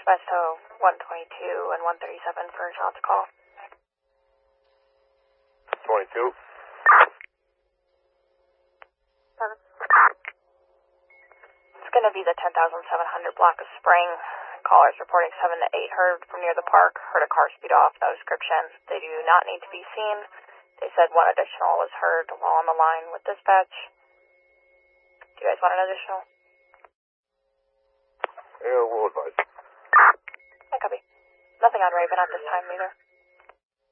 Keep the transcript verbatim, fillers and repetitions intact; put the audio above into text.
dispatch to one twenty-two and one thirty-seven for a shots call. twenty-two. Seven. It's going to be the ten thousand seven hundred block of Spring. Callers reporting seven to eight heard from near the park, heard a car speed off, no description. They do not need to be seen. They said one additional was heard while on the line with dispatch. Do you guys want an additional? Yeah, we'll advise. I copy. Nothing on Raven at this time either.